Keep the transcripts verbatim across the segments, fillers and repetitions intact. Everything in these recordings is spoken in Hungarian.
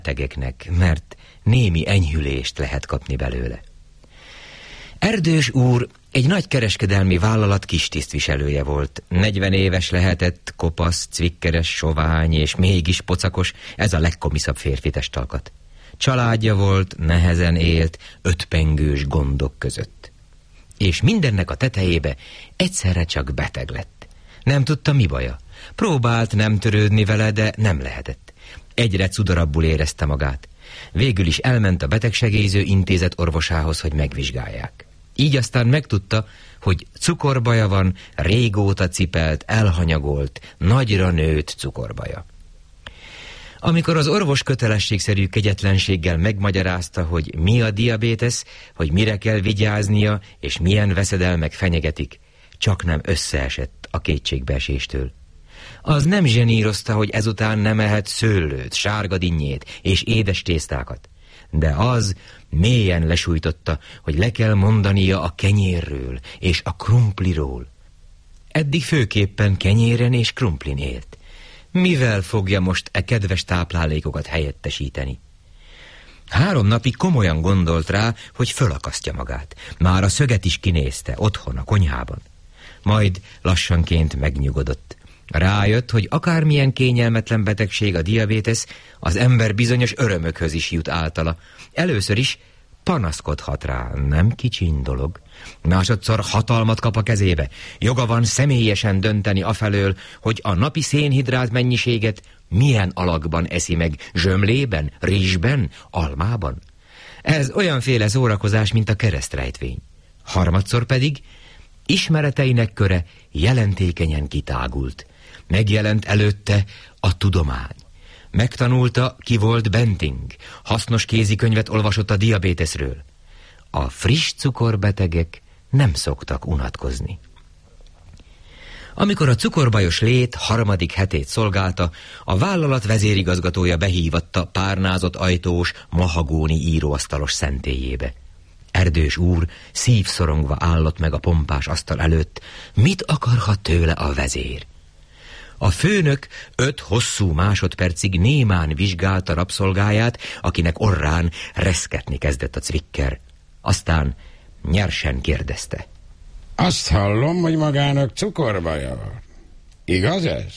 betegeknek, mert némi enyhülést lehet kapni belőle. Erdős úr egy nagy kereskedelmi vállalat kis tisztviselője volt. negyven éves lehetett, kopasz, cvikkeres, sovány és mégis pocakos, ez a legkomiszabb férfi testalkat. Családja volt, nehezen élt, ötpengős gondok között. És mindennek a tetejébe egyszerre csak beteg lett. Nem tudta, mi baja. Próbált nem törődni vele, de nem lehetett. Egyre cudarabbul érezte magát. Végül is elment a betegsegélyző intézet orvosához, hogy megvizsgálják. Így aztán megtudta, hogy cukorbaja van, régóta cipelt, elhanyagolt, nagyra nőtt cukorbaja. Amikor az orvos kötelességszerű kegyetlenséggel megmagyarázta, hogy mi a diabétesz, hogy mire kell vigyáznia, és milyen veszedelmek fenyegetik, csak nem összeesett a kétségbeeséstől. Az nem zsenírozta, hogy ezután nem ehet szőlőt, sárga dinnyét és édes tésztákat, de az mélyen lesújtotta, hogy le kell mondania a kenyérről és a krumpliról. Eddig főképpen kenyéren és krumplin élt. Mivel fogja most e kedves táplálékokat helyettesíteni? Három napig komolyan gondolt rá, hogy fölakasztja magát. Már a szöget is kinézte, otthon, a konyhában. Majd lassanként megnyugodott. Rájött, hogy akármilyen kényelmetlen betegség a diabétesz, az ember bizonyos örömökhöz is jut általa. Először is panaszkodhat rá, nem kicsiny dolog. Másodszor hatalmat kap a kezébe. Joga van személyesen dönteni afelől, hogy a napi szénhidrát mennyiséget milyen alakban eszi meg, zsömlében, rizsben, almában. Ez olyanféle szórakozás, mint a keresztrejtvény. Harmadszor pedig ismereteinek köre jelentékenyen kitágult. Megjelent előtte a tudomány. Megtanulta, ki volt Benting. Hasznos kézikönyvet olvasott a diabéteszről. A friss cukorbetegek nem szoktak unatkozni. Amikor a cukorbajos lét harmadik hetét szolgálta, a vállalat vezérigazgatója behívatta párnázott ajtós, mahagóni íróasztalos szentélyébe. Erdős úr szívszorongva állott meg a pompás asztal előtt. Mit akarhat tőle a vezér? A főnök öt hosszú másodpercig némán vizsgálta rabszolgáját, akinek orrán reszketni kezdett a cvikker. Aztán nyersen kérdezte. Azt hallom, hogy magának cukorbaja van. Igaz ez?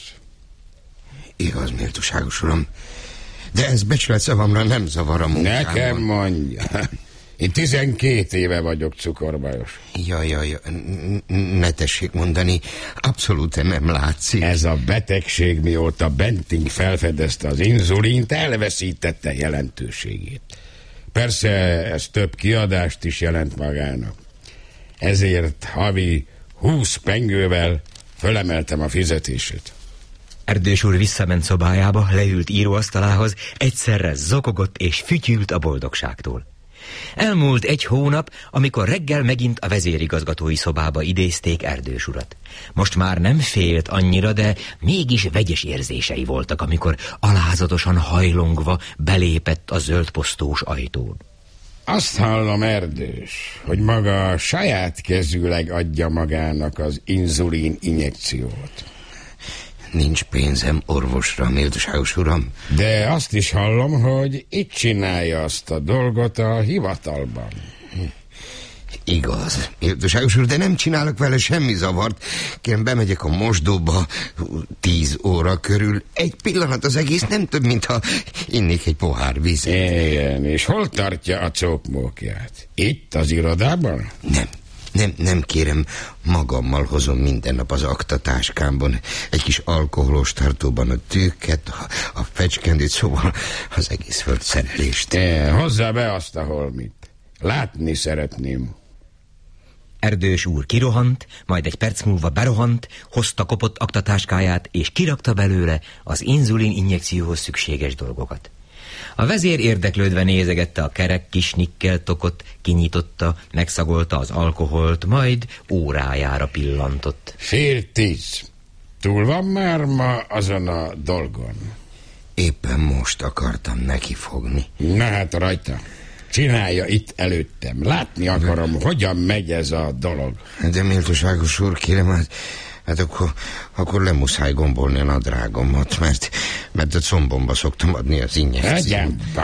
Igaz, méltóságos uram. De ez becsület szavamra nem zavar a munkámban. Nekem mondja. Én tizenkét éve vagyok cukorbajos. Jaj, jaj, ne tessék mondani, abszolút nem látszik. Ez a betegség, mióta Benting felfedezte az inzulint, elveszítette jelentőségét. Persze ez több kiadást is jelent magának. Ezért havi húsz pengővel fölemeltem a fizetését. Erdős úr visszament szobájába, leült íróasztalához, egyszerre zokogott és fütyült a boldogságtól. Elmúlt egy hónap, amikor reggel megint a vezérigazgatói szobába idézték Erdős urat. Most már nem félt annyira, de mégis vegyes érzései voltak, amikor alázatosan hajlongva belépett a zöldposztós ajtón. Azt hallom, Erdős, hogy maga saját kezűleg adja magának az inzulin injekciót. Nincs pénzem orvosra, méltóságos uram. De azt is hallom, hogy itt csinálja azt a dolgot a hivatalban. Igaz, méltóságos úr, de nem csinálok vele semmi zavart. Kérem, bemegyek a mosdóba tíz óra körül. Egy pillanat az egész, nem több, mintha innék egy pohár vizet. Igen, és hol tartja a cókmókját? Itt az irodában? Nem. Nem, nem kérem, magammal hozom minden nap az aktatáskámban. Egy kis alkoholos tartóban a tűket, a, a fecskendőt, szóval az egész földszerelést. Te, hozzá be azt a holmit. Látni szeretném. Erdős úr kirohant, majd egy perc múlva berohant, hozta kopott aktatáskáját, és kirakta belőle az inzulin injekcióhoz szükséges dolgokat. A vezér érdeklődve nézegette a kerek kis nikkel tokot, kinyitotta, megszagolta az alkoholt, majd órájára pillantott. Fél tíz. Túl van már ma azon a dolgon? Éppen most akartam nekifogni. Na hát rajta. Csinálja itt előttem. Látni akarom, de... hogyan megy ez a dolog. De méltóságos úr, kérem, hát Hát akkor, akkor lemuszáj gombolni a nadrágomat, mert, mert a combomba szoktam adni az injekciót. Legyen